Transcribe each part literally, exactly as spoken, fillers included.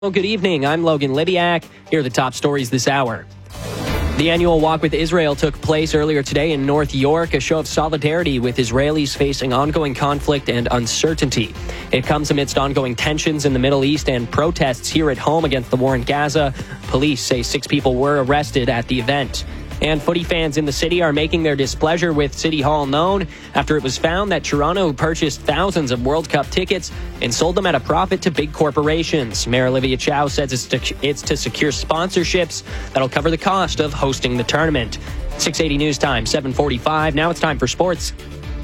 Well, good evening. I'm Logan Lidiak. Here are the top stories this hour. The annual Walk with Israel took place earlier today in North York, a show of solidarity with Israelis facing ongoing conflict and uncertainty. It comes amidst ongoing tensions in the Middle East and protests here at home against the war in Gaza. Police say six people were arrested at the event. And footy fans in the city are making their displeasure with City Hall known after it was found that Toronto purchased thousands of World Cup tickets and sold them at a profit to big corporations. Mayor Olivia Chow says it's to, it's to secure sponsorships that'll cover the cost of hosting the tournament. six eighty News Time, seven forty-five. Now it's time for sports.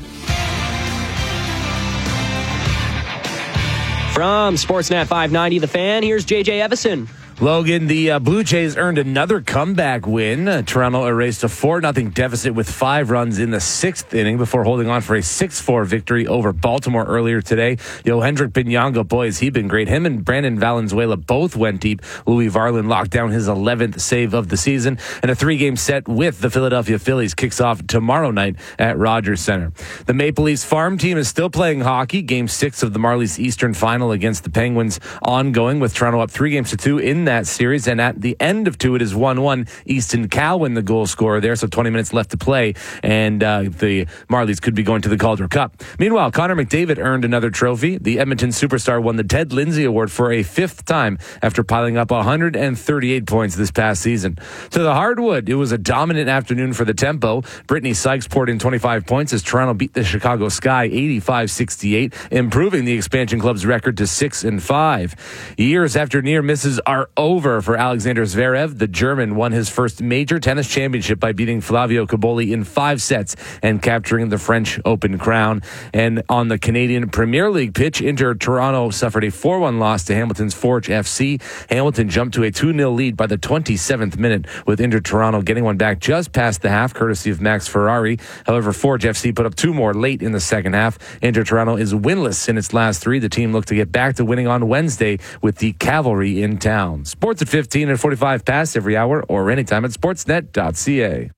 From Sportsnet five ninety, The Fan, here's J J Evison. Logan, the uh, Blue Jays earned another comeback win. Uh, Toronto erased a four nothing deficit with five runs in the sixth inning before holding on for a six four victory over Baltimore earlier today. Yo, Hendrik Binyanga, boy, has he been great. Him and Brandon Valenzuela both went deep. Louis Varland locked down his eleventh save of the season. And a three-game set with the Philadelphia Phillies kicks off tomorrow night at Rogers Center. The Maple Leafs farm team is still playing hockey. Game six of the Marlies Eastern Final against the Penguins ongoing, with Toronto up three games to two in that series, and at the end of two, it is one one. Easton Cowan, the goal scorer there, so twenty minutes left to play, and uh, the Marlies could be going to the Calder Cup. Meanwhile, Connor McDavid earned another trophy. The Edmonton superstar won the Ted Lindsay Award for a fifth time after piling up one hundred thirty-eight points this past season. To the hardwood, it was a dominant afternoon for the Tempo. Brittany Sykes poured in twenty-five points as Toronto beat the Chicago Sky eighty-five sixty-eight, improving the expansion club's record to six and five. Years after near misses are over for Alexander Zverev, the German won his first major tennis championship by beating Flavio Cobolli in five sets and capturing the French Open crown. And on the Canadian Premier League pitch, Inter Toronto suffered a four one loss to Hamilton's Forge F C. Hamilton jumped to a two nil lead by the twenty-seventh minute, with Inter Toronto getting one back just past the half, courtesy of Max Ferrari. However, Forge F C put up two more late in the second half. Inter Toronto is winless in its last three. The team looked to get back to winning on Wednesday with the Cavalry in town. Sports at fifteen and forty-five past every hour or anytime at sportsnet dot c a.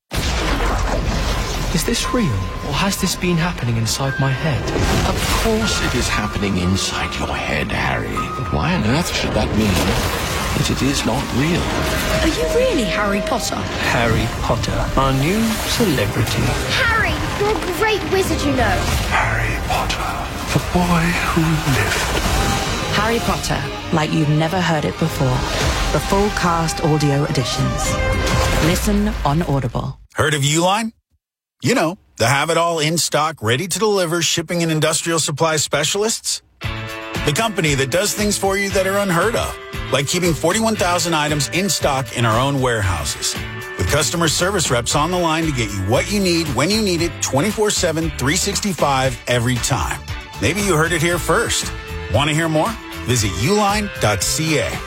Is this real, or has this been happening inside my head? Of course it is happening inside your head, Harry. But why on earth should that mean that it is not real? Are you really Harry Potter? Harry Potter, our new celebrity. Harry, you're a great wizard, you know. Harry Potter, the boy who lived. Harry Potter, like you've never heard it before. The full cast audio editions. Listen on Audible. Heard of Uline? You know, the have-it-all in-stock, ready-to-deliver shipping and industrial supply specialists. The company that does things for you that are unheard of, like keeping forty-one thousand items in stock in our own warehouses. With customer service reps on the line to get you what you need, when you need it, twenty-four seven, three sixty-five, every time. Maybe you heard it here first. Want to hear more? Visit uline dot c a.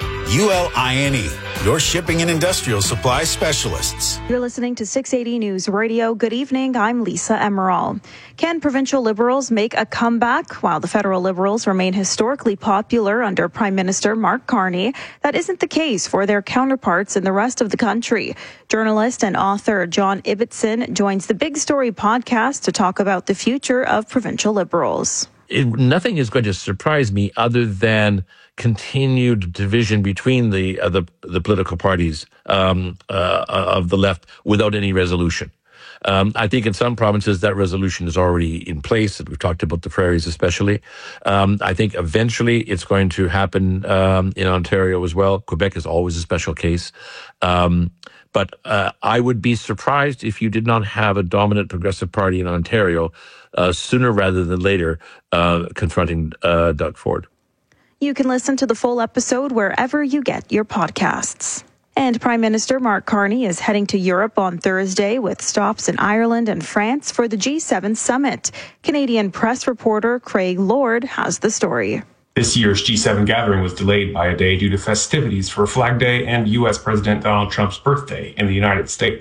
U L I N E, your shipping and industrial supply specialists. You're listening to six eighty News Radio. Good evening. I'm Lisa Emerald. Can provincial Liberals make a comeback? While the federal Liberals remain historically popular under Prime Minister Mark Carney, that isn't the case for their counterparts in the rest of the country. Journalist and author John Ibbitson joins the Big Story podcast to talk about the future of provincial Liberals. It, nothing is going to surprise me other than continued division between the uh, the, the political parties um, uh, of the left without any resolution. Um, I think in some provinces that resolution is already in place. We've talked about the prairies especially. Um, I think eventually it's going to happen um, in Ontario as well. Quebec is always a special case. Um, but uh, I would be surprised if you did not have a dominant progressive party in Ontario uh, sooner rather than later uh, confronting uh, Doug Ford. You can listen to the full episode wherever you get your podcasts. And Prime Minister Mark Carney is heading to Europe on Thursday with stops in Ireland and France for the G seven summit. Canadian press reporter Craig Lord has the story. This year's G seven gathering was delayed by a day due to festivities for Flag Day and U S President Donald Trump's birthday in the United States.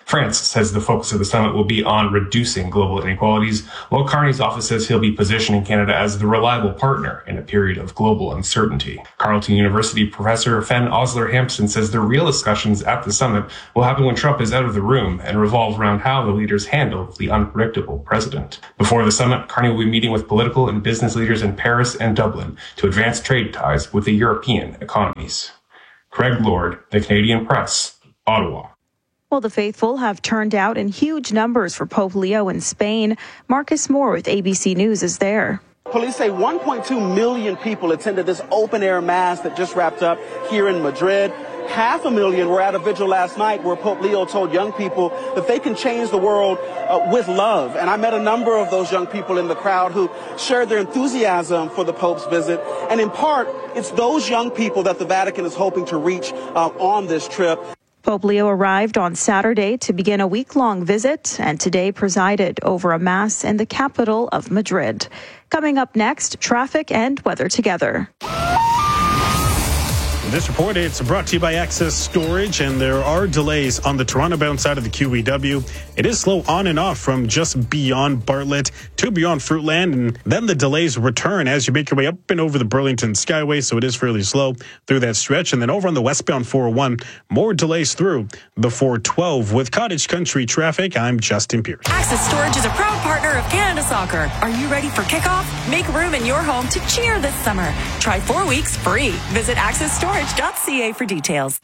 France says the focus of the summit will be on reducing global inequalities, while Carney's office says he'll be positioning Canada as the reliable partner in a period of global uncertainty. Carleton University professor Fen Osler-Hampson says the real discussions at the summit will happen when Trump is out of the room and revolve around how the leaders handle the unpredictable president. Before the summit, Carney will be meeting with political and business leaders in Paris and Dublin to advance trade ties with the European economies. Craig Lord, The Canadian Press, Ottawa. Well, the faithful have turned out in huge numbers for Pope Leo in Spain. Marcus Moore with A B C News is there. Police say one point two million people attended this open-air mass that just wrapped up here in Madrid. Half a million were at a vigil last night where Pope Leo told young people that they can change the world uh, with love. And I met a number of those young people in the crowd who shared their enthusiasm for the Pope's visit. And in part, it's those young people that the Vatican is hoping to reach uh, on this trip. Pope Leo arrived on Saturday to begin a week-long visit and today presided over a mass in the capital of Madrid. Coming up next, traffic and weather together. This report, it's brought to you by Access Storage, and there are delays on the Toronto-bound side of the Q E W. It is slow on and off from just beyond Bartlett to beyond Fruitland, and then the delays return as you make your way up and over the Burlington Skyway, so it is fairly slow through that stretch. And then over on the westbound four oh one, more delays through the four twelve. With Cottage Country traffic, I'm Justin Pierce. Access Storage is a proud partner of Canada Soccer. Are you ready for kickoff? Make room in your home to cheer this summer. Try four weeks free. Visit access storage dot c a for details.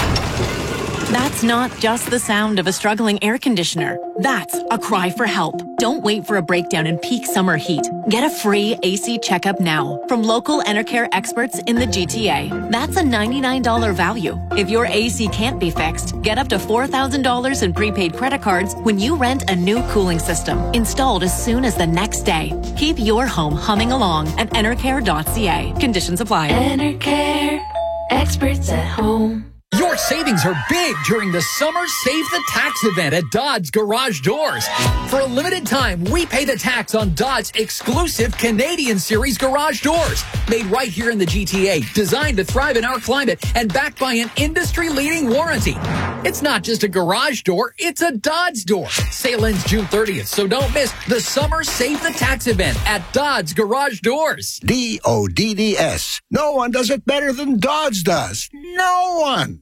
That's not just the sound of a struggling air conditioner. That's a cry for help. Don't wait for a breakdown in peak summer heat. Get a free A C checkup now from local Enercare experts in the G T A. That's a ninety-nine dollars value. If your A C can't be fixed, get up to four thousand dollars in prepaid credit cards when you rent a new cooling system, installed as soon as the next day. Keep your home humming along at enercare dot c a. Conditions apply. Enercare, experts at home. Your savings are big during the Summer Save the Tax event at Dodds Garage Doors. For a limited time, we pay the tax on Dodds exclusive Canadian Series garage doors. Made right here in the G T A, designed to thrive in our climate, and backed by an industry-leading warranty. It's not just a garage door, it's a Dodds door. Sale ends June thirtieth, so don't miss the Summer Save the Tax event at Dodds Garage Doors. D O D D S. No one does it better than Dodds does. No one.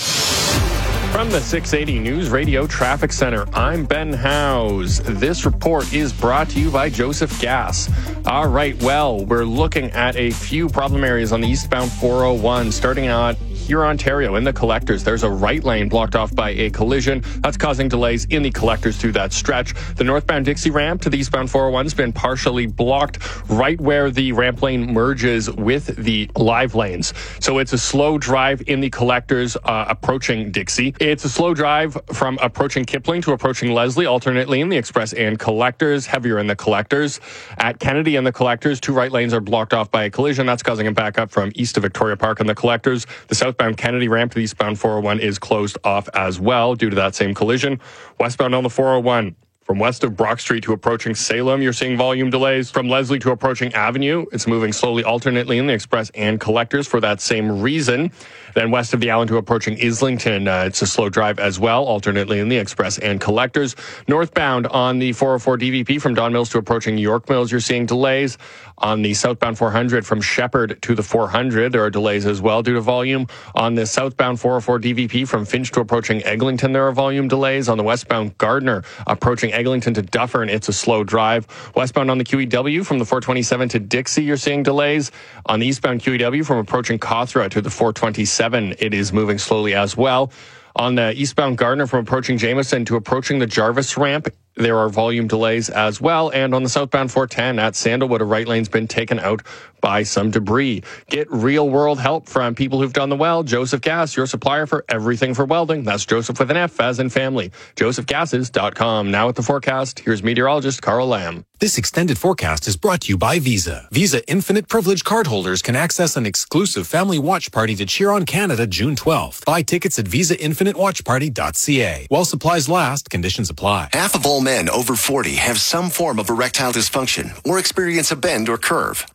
From the six eighty News Radio Traffic Center, I'm Ben Howes. This report is brought to you by Joseph Gas. All right, well, we're looking at a few problem areas on the eastbound four oh one, starting out here, Ontario, in the collectors. There's a right lane blocked off by a collision. That's causing delays in the collectors through that stretch. The northbound Dixie ramp to the eastbound four oh one has been partially blocked right where the ramp lane merges with the live lanes. So it's a slow drive in the collectors uh, approaching Dixie. It's a slow drive from approaching Kipling to approaching Leslie, alternately in the express and collectors, heavier in the collectors. At Kennedy and the collectors, two right lanes are blocked off by a collision. That's causing a backup from east of Victoria Park in the collectors. The southbound Kennedy ramp to the eastbound four oh one is closed off as well due to that same collision. Westbound on the four oh one, from west of Brock Street to approaching Salem, you're seeing volume delays. From Leslie to approaching Avenue, it's moving slowly alternately in the express and collectors for that same reason. Then west of the Allen to approaching Islington, uh, it's a slow drive as well, alternately in the express and collectors. Northbound on the four oh four D V P from Don Mills to approaching York Mills, you're seeing delays. On the southbound four hundred from Shepherd to the four hundred, there are delays as well due to volume. On the southbound four oh four D V P from Finch to approaching Eglinton, there are volume delays. On the westbound Gardner approaching Eglinton to Dufferin, it's a slow drive. Westbound on the Q E W from the four twenty-seven to Dixie, you're seeing delays. On the eastbound Q E W from approaching Cawthra to the four twenty-seven, it is moving slowly as well. On the eastbound Gardner from approaching Jameson to approaching the Jarvis ramp, there are volume delays as well. And on the southbound four ten at Sandalwood, a right lane's been taken out by some debris. Get real-world help from people who've done the well. Joseph Gas, your supplier for everything for welding. That's Joseph with an F, as in family. joseph gases dot com. Now with the forecast, here's meteorologist Carl Lamb. This extended forecast is brought to you by Visa. Visa Infinite Privilege cardholders can access an exclusive family watch party to cheer on Canada June twelfth. Buy tickets at visa infinite watch party dot c a. While supplies last, conditions apply. Half of all men over forty have some form of erectile dysfunction or experience a bend or curve. Sound familiar?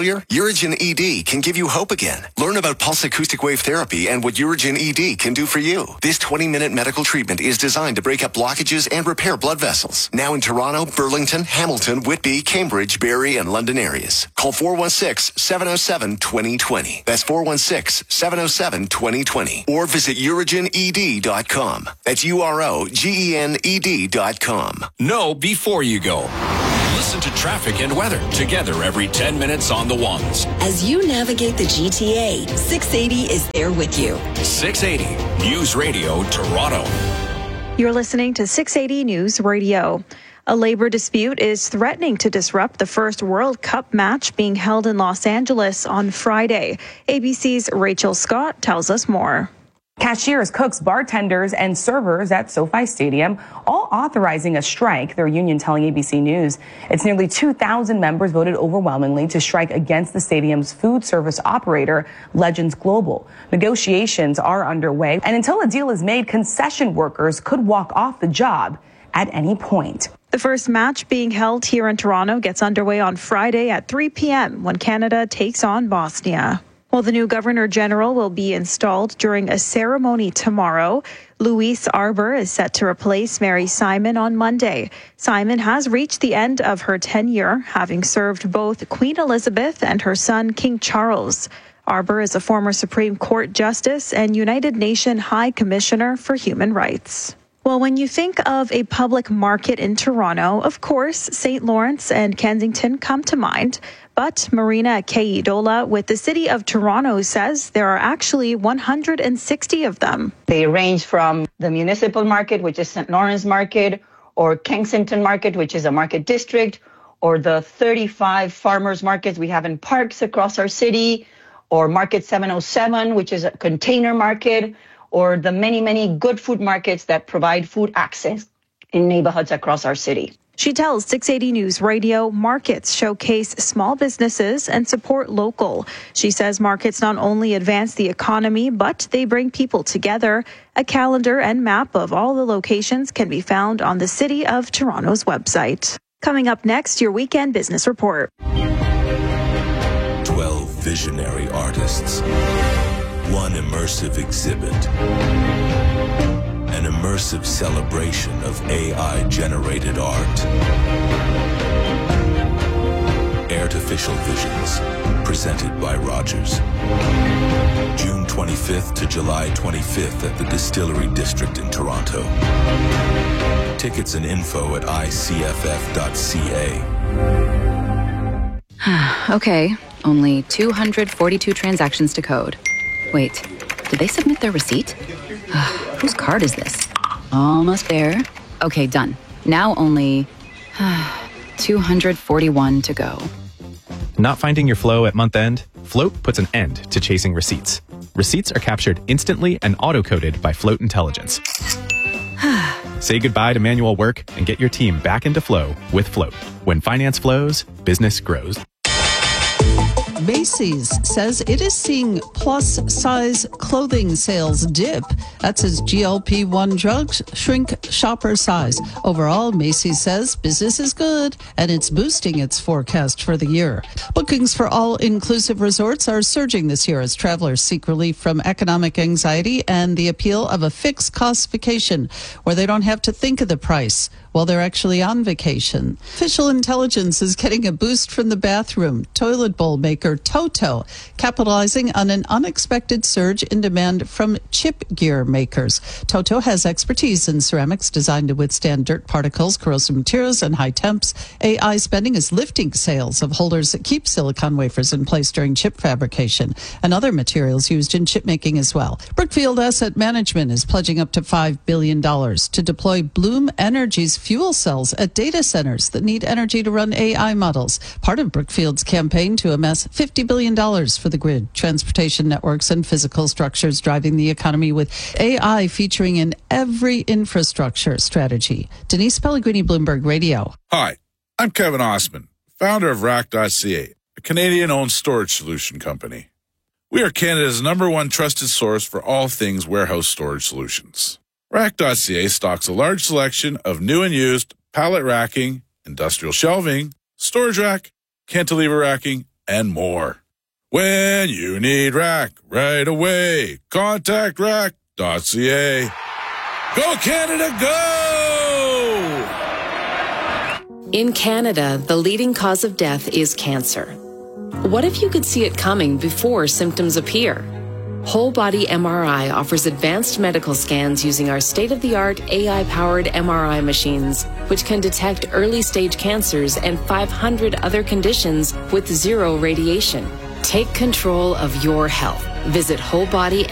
failure? Urigen E D can give you hope again. Learn about pulse acoustic wave therapy and what Urigen E D can do for you. This twenty-minute medical treatment is designed to break up blockages and repair blood vessels. Now in Toronto, Burlington, Hamilton, Whitby, Cambridge, Barrie, and London areas. Call four one six, seven oh seven, two oh two oh. That's four one six, seven oh seven, two oh two oh. Or visit urigen e d dot com. That's U R O G E N E D dot com. Know before you go. Listen to traffic and weather together every ten minutes on the ones. As you navigate the G T A, six eighty is there with you. six eighty News Radio Toronto. You're listening to six eighty News Radio. A labor dispute is threatening to disrupt the first World Cup match being held in Los Angeles on Friday. A B C's Rachel Scott tells us more. Cashiers, cooks, bartenders, and servers at SoFi Stadium all authorizing a strike, their union telling A B C News. It's nearly two thousand members voted overwhelmingly to strike against the stadium's food service operator, Legends Global. Negotiations are underway, and until a deal is made, concession workers could walk off the job at any point. The first match being held here in Toronto gets underway on Friday at three p.m. when Canada takes on Bosnia. Well, the new Governor General will be installed during a ceremony tomorrow. Louise Arbour is set to replace Mary Simon on Monday. Simon has reached the end of her tenure, having served both Queen Elizabeth and her son King Charles. Arbour is a former Supreme Court Justice and United Nations High Commissioner for Human Rights. Well, when you think of a public market in Toronto, of course, Saint Lawrence and Kensington come to mind. But Marina Keidola with the City of Toronto says there are actually one hundred sixty of them. They range from the municipal market, which is Saint Lawrence Market, or Kensington Market, which is a market district, or the thirty-five farmers markets we have in parks across our city, or Market seven oh seven, which is a container market, or the many, many good food markets that provide food access in neighborhoods across our city. She tells six eighty News Radio markets showcase small businesses and support local. She says markets not only advance the economy, but they bring people together. A calendar and map of all the locations can be found on the City of Toronto's website. Coming up next, your Weekend Business Report. twelve visionary artists. One immersive exhibit. An immersive celebration of A I-generated art. Artificial Visions, presented by Rogers. June twenty-fifth to July twenty-fifth at the Distillery District in Toronto. Tickets and info at I C F F dot C A. Okay, only two hundred forty-two transactions to code. Wait, did they submit their receipt? Whose card is this? Almost there. Okay, done. Now only two hundred forty-one to go. Not finding your flow at month end? Float puts an end to chasing receipts. Receipts are captured instantly and auto-coded by Float Intelligence. Say goodbye to manual work and get your team back into flow with Float. When finance flows, business grows. Macy's says it is seeing plus-size clothing sales dip. That's as G L P one drugs shrink shopper size. Overall, Macy's says business is good, and it's boosting its forecast for the year. Bookings for all-inclusive resorts are surging this year as travelers seek relief from economic anxiety and the appeal of a fixed-cost vacation where they don't have to think of the price while they're actually on vacation. Official intelligence is getting a boost from the bathroom. Toilet bowl maker Toto, capitalizing on an unexpected surge in demand from chip gear makers. Toto has expertise in ceramics designed to withstand dirt particles, corrosive materials, and high temps. A I spending is lifting sales of holders that keep silicon wafers in place during chip fabrication and other materials used in chip making as well. Brookfield Asset Management is pledging up to five billion dollars to deploy Bloom Energy's fuel cells at data centers that need energy to run A I models. Part of Brookfield's campaign to amass fifty billion dollars for the grid, transportation networks, and physical structures driving the economy with A I featuring in every infrastructure strategy. Denise Pellegrini, Bloomberg Radio. Hi, I'm Kevin Osman, founder of Rack dot C A, a Canadian-owned storage solution company. We are Canada's number one trusted source for all things warehouse storage solutions. Rack dot C A stocks a large selection of new and used pallet racking, industrial shelving, storage rack, cantilever racking, and more. When you need Rack right away, contact rack dot c a. Go Canada, go! In Canada, the leading cause of death is cancer. What if you could see it coming before symptoms appear? Whole Body M R I offers advanced medical scans using our state-of-the-art A I-powered M R I machines, which can detect early-stage cancers and five hundred other conditions with zero radiation. Take control of your health. Visit Whole Body